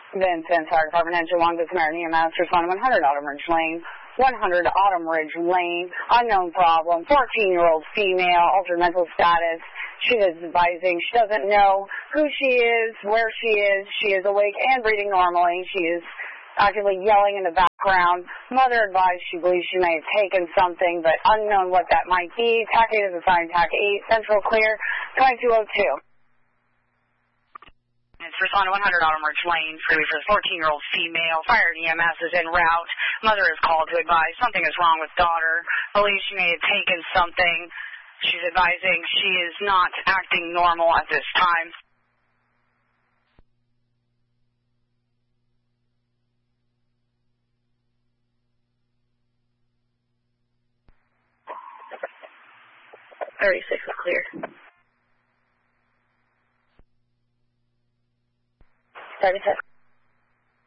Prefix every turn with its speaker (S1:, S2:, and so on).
S1: Vincent, Fire Department, Engine 1, Good Samaritan EMS, respond to 100 Autumn Ridge Lane. 100 Autumn Ridge Lane, unknown problem, 14-year-old female, altered mental status. She is advising she doesn't know who she is, where she is. She is awake and breathing normally. She is actively yelling in the background. Mother advised she believes she may have taken something, but unknown what that might be. TAC 8 is assigned TAC 8, Central Clear, 2202. It's respond to 100 Autumn Ridge Lane, freeway for the 14-year-old female. Fire EMS is en route. Mother is called to advise something is wrong with daughter. Believes she may have taken something. She's advising she is not acting normal at this time.
S2: $36 is clear. 36.